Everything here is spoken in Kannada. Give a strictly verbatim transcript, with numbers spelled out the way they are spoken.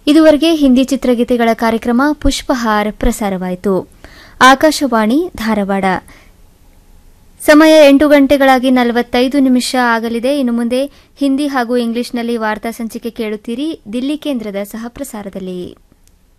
ಇದುವರೆಗೆ ಹಿಂದಿ ಚಿತ್ರಗೀತೆಗಳ ಕಾರ್ಯಕ್ರಮ ಪುಷ್ಪಹಾರ್ ಪ್ರಸಾರವಾಯಿತು. ಆಕಾಶವಾಣಿ ಧಾರವಾಡ. ಸಮಯ ಎಂಟು ಗಂಟೆಗಳಾಗಿ ನಲವತ್ತೈದು ನಿಮಿಷ ಆಗಲಿದೆ. ಇನ್ನು ಮುಂದೆ ಹಿಂದಿ ಹಾಗೂ ಇಂಗ್ಲಿಷ್ನಲ್ಲಿ ವಾರ್ತಾ ಸಂಚಿಕೆ ಕೇಳುತ್ತೀರಿ, ದಿಲ್ಲಿ ಕೇಂದ್ರದ ಸಹ ಪ್ರಸಾರದಲ್ಲಿ.